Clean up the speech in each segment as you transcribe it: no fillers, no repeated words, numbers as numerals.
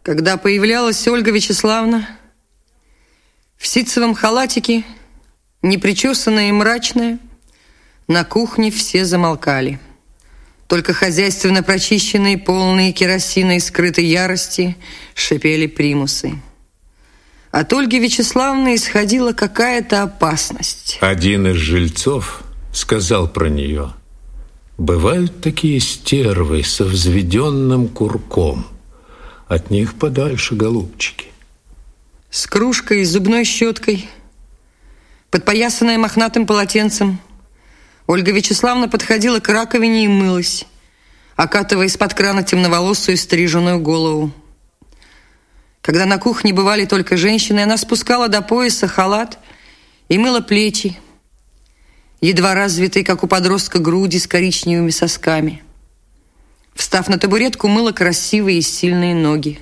Когда появлялась Ольга Вячеславна в ситцевом халатике, непричесанная и мрачная, на кухне все замолкали. Только хозяйственно прочищенные, полные керосина и скрытой ярости шипели примусы. От Ольги Вячеславны исходила какая-то опасность. Один из жильцов сказал про нее: бывают такие стервы со взведенным курком. От них подальше, голубчики. С кружкой и зубной щеткой, подпоясанная мохнатым полотенцем, Ольга Вячеславна подходила к раковине и мылась, окатывая из-под крана темноволосую стриженную голову. Когда на кухне бывали только женщины, она спускала до пояса халат и мыла плечи, едва развитые, как у подростка, груди с коричневыми сосками. Встав на табуретку, мыла красивые и сильные ноги.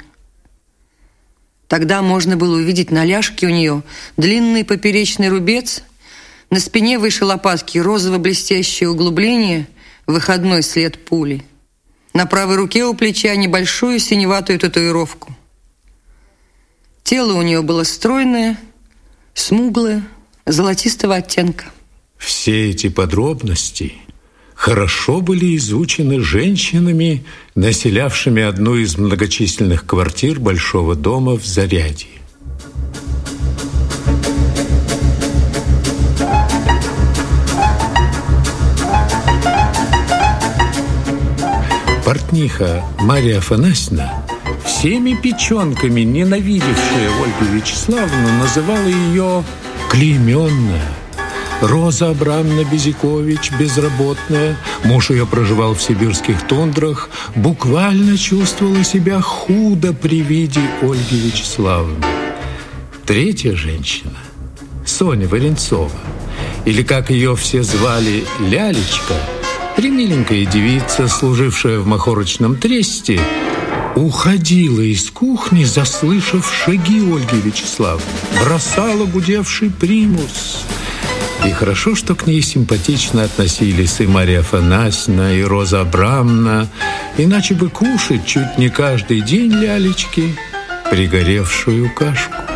Тогда можно было увидеть на ляжке у нее длинный поперечный рубец, на спине выше лопатки розово-блестящее углубление, выходной след пули. На правой руке у плеча небольшую синеватую татуировку. Тело у нее было стройное, смуглое, золотистого оттенка. Все эти подробности хорошо были изучены женщинами, населявшими одну из многочисленных квартир большого дома в Зарядье. Портниха Марья Афанасьевна, всеми печенками ненавидевшая Ольгу Вячеславовну, называла ее клейменная. Роза Абрамовна Безикович, безработная, муж ее проживал в сибирских тундрах, буквально чувствовала себя худо при виде Ольги Вячеславовны. Третья женщина, Соня Варенцова, или, как ее все звали, Лялечка, премиленькая девица, служившая в махорочном тресте, уходила из кухни, заслышав шаги Ольги Вячеславовны, бросала гудевший примус. И хорошо, что к ней симпатично относились и Марья Афанасьевна, и Роза Абрамовна, иначе бы кушать чуть не каждый день Лялечки пригоревшую кашку.